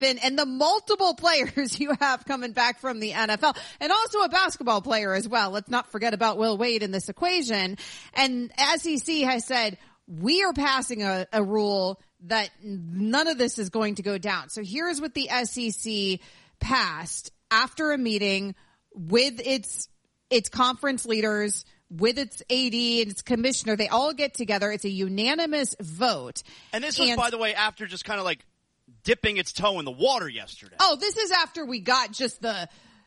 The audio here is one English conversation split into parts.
and the multiple players you have coming back from the NFL, and also a basketball player as well. Let's not forget about Will Wade in this equation. And SEC has said, we are passing a rule that none of this is going to go down. So here's what the SEC passed after a meeting with its conference leaders, with its AD and its commissioner. They all get together. It's a unanimous vote. And this was, by the way, after just kind of like dipping its toe in the water yesterday. Oh, this is after we got just the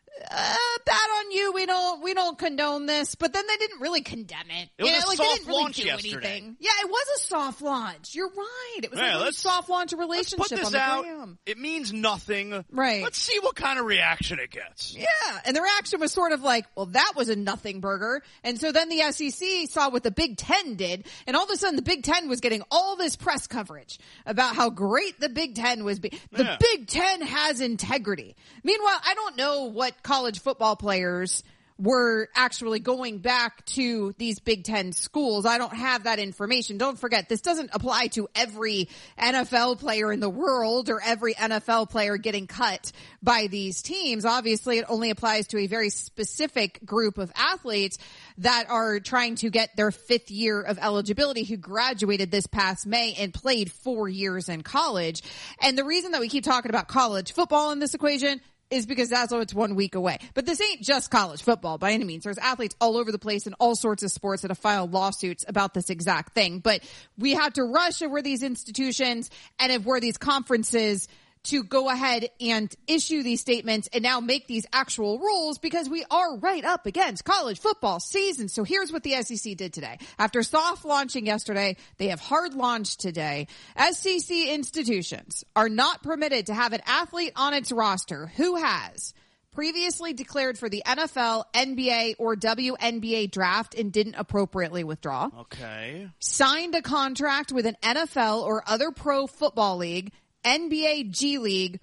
bad on you. We don't condone this. But then they didn't really condemn it. It was a soft they didn't really launch do yesterday. Anything. Yeah, it was a soft launch. You're right. It was a really soft launch relationship. Let's put this on the out. gram. It means nothing. Right. Let's see what kind of reaction it gets. Yeah, and the reaction was sort of like, well, that was a nothing burger. And so then the SEC saw what the Big Ten did, and all of a sudden the Big Ten was getting all this press coverage about how great the Big Ten was. The Big Ten has integrity. Meanwhile, I don't know what college football players were actually going back to these Big Ten schools. I don't have that information. Don't forget, this doesn't apply to every NFL player in the world or every NFL player getting cut by these teams. Obviously, it only applies to a very specific group of athletes that are trying to get their 5th year of eligibility, who graduated this past May and played 4 years in college. And the reason that we keep talking about college football in this equation is because that's it's 1 week away. But this ain't just college football by any means. There's athletes all over the place in all sorts of sports that have filed lawsuits about this exact thing. But we have to rush if we're these institutions and if we're these conferences to go ahead and issue these statements and now make these actual rules, because we are right up against college football season. So here's what the SEC did today. After soft launching yesterday, they have hard launched today. SEC institutions are not permitted to have an athlete on its roster who has previously declared for the NFL, NBA, or WNBA draft and didn't appropriately withdraw. Okay. Signed a contract with an NFL or other pro football league, NBA, G League,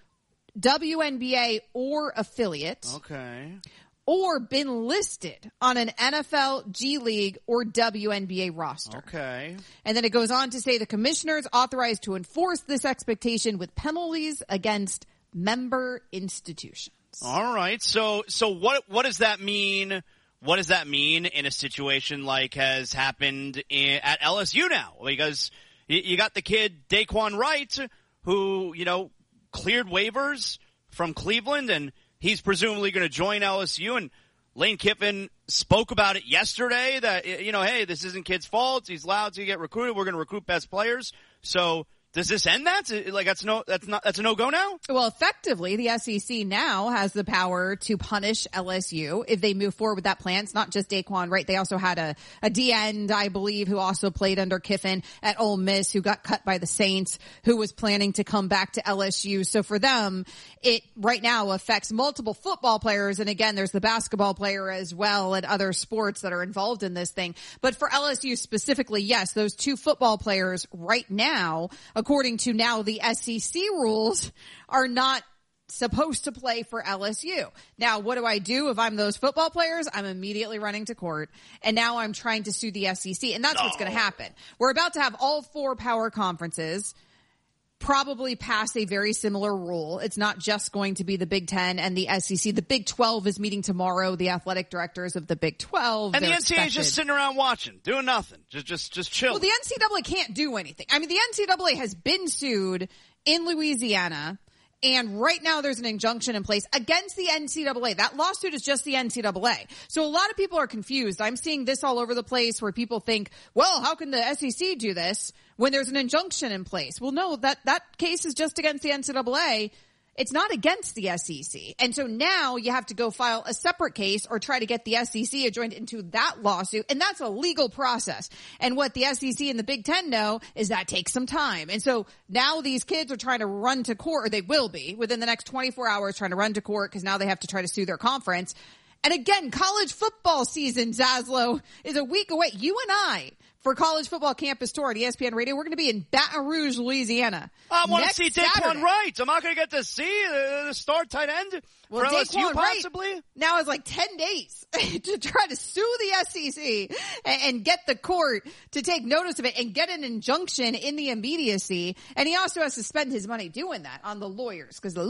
WNBA, or affiliate. Okay. Or been listed on an NFL, G League, or WNBA roster. Okay. And then it goes on to say the commissioners authorized to enforce this expectation with penalties against member institutions. All right. So what does that mean? What does that mean in a situation like has happened at LSU now? Because you got the kid Daquan Wright, who, cleared waivers from Cleveland, and he's presumably going to join LSU. And Lane Kiffin spoke about it yesterday that, hey, this isn't kid's fault. He's allowed to get recruited. We're going to recruit best players. So does this end that? Like, that's a no-go now? Well, effectively, the SEC now has the power to punish LSU if they move forward with that plan. It's not just Daquan, right? They also had a D-end, I believe, who also played under Kiffin at Ole Miss, who got cut by the Saints, who was planning to come back to LSU. So for them, it right now affects multiple football players. And again, there's the basketball player as well and other sports that are involved in this thing. But for LSU specifically, yes, those 2 football players right now, according to now the SEC rules, are not supposed to play for LSU. Now, what do I do if I'm those football players? I'm immediately running to court, and now I'm trying to sue the SEC, and that's what's going to happen. We're about to have all 4 power conferences probably pass a very similar rule. It's not just going to be the Big Ten and the SEC. The Big 12 is meeting tomorrow, the athletic directors of the Big 12. And the NCAA is just sitting around watching, doing nothing, just chill. Well, the NCAA can't do anything. I mean, the NCAA has been sued in Louisiana, and right now there's an injunction in place against the NCAA. That lawsuit is just the NCAA. So a lot of people are confused. I'm seeing this all over the place where people think, well, how can the SEC do this when there's an injunction in place? Well, no, that case is just against the NCAA. It's not against the SEC. And so now you have to go file a separate case or try to get the SEC joined into that lawsuit. And that's a legal process. And what the SEC and the Big Ten know is that takes some time. And so now these kids are trying to run to court, or they will be within the next 24 hours trying to run to court, because now they have to try to sue their conference. And again, college football season, Zaslow, is a week away. You and I, for College Football Campus Tour at ESPN Radio, we're going to be in Baton Rouge, Louisiana. I want to see Saturday. Daquan Wright. I'm not going to get to see the star tight end for LSU, possibly. Wright now has like 10 days to try to sue the SEC and get the court to take notice of it and get an injunction in the immediacy. And he also has to spend his money doing that on the lawyers, because the